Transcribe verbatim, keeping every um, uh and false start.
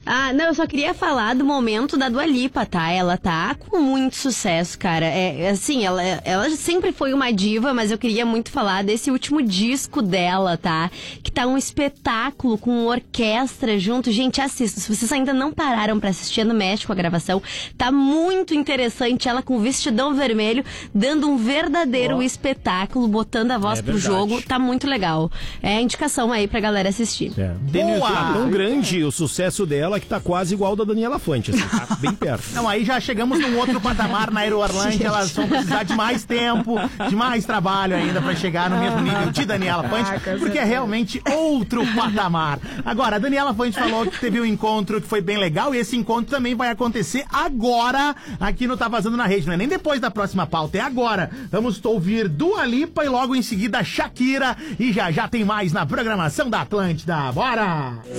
Ah, não, eu só queria falar do momento da Dua Lipa, tá? Ela tá com muito sucesso, cara. É, assim, ela, ela sempre foi uma diva, mas eu queria muito falar desse último disco dela, tá? Que tá um espetáculo com orquestra junto. Gente, assista. Se vocês ainda não pararam pra assistir no México a gravação, tá muito interessante. Ela com vestidão vermelho, dando um verdadeiro oh. espetáculo, botando a voz é pro verdade. jogo. Tá muito legal. É indicação aí pra galera assistir. É. Boa! Tá tão grande o sucesso dela que tá quase igual ao da Daniela Fante, assim, tá bem perto. Não, aí já chegamos num outro patamar na Aero Orlândia, elas vão precisar de mais tempo, de mais trabalho ainda pra chegar no mesmo nível de Daniela Fante, porque é realmente outro patamar. Agora, a Daniela Fante falou que teve um encontro que foi bem legal e esse encontro também vai acontecer agora aqui no Tá Vazando na Rede, não é nem depois da próxima pauta, é agora. Vamos ouvir Dua Lipa e logo em seguida Shakira e já já tem mais na programação da Atlântida. Bora!